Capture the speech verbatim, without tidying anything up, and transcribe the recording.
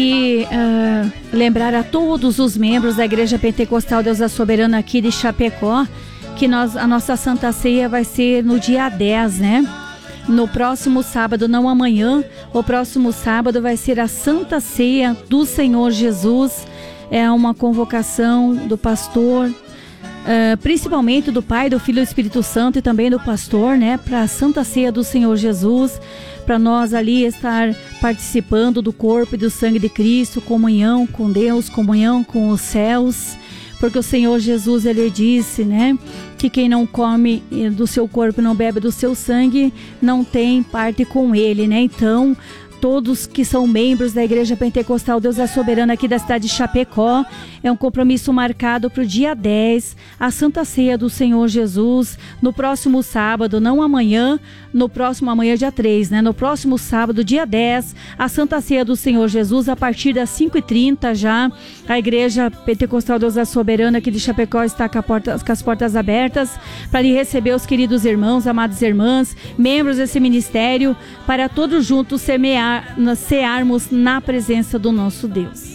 E uh, lembrar a todos os membros da Igreja Pentecostal Deus é Soberano aqui de Chapecó, que nós, a nossa Santa Ceia vai ser no dia dez, né? No próximo sábado, não amanhã, o próximo sábado vai ser a Santa Ceia do Senhor Jesus. É uma convocação do pastor, uh, principalmente do Pai, do Filho e do Espírito Santo, e também do pastor, né? Para a Santa Ceia do Senhor Jesus, para nós ali estar participando do corpo e do sangue de Cristo, comunhão com Deus, comunhão com os céus, porque o Senhor Jesus, ele disse, né, que quem não come do seu corpo e não bebe do seu sangue, não tem parte com ele, né? Então, todos que são membros da Igreja Pentecostal Deus é Soberano aqui da cidade de Chapecó, é um compromisso marcado para o dia dez, a Santa Ceia do Senhor Jesus, no próximo sábado, não amanhã, no próximo, amanhã dia três, né? No próximo sábado, dia dez, a Santa Ceia do Senhor Jesus, a partir das cinco e trinta já, a Igreja Pentecostal Deus é Soberano aqui de Chapecó está com, a porta, com as portas abertas para lhe receber os queridos irmãos, amadas irmãs, membros desse ministério, para todos juntos semear, cearmos na presença do nosso Deus.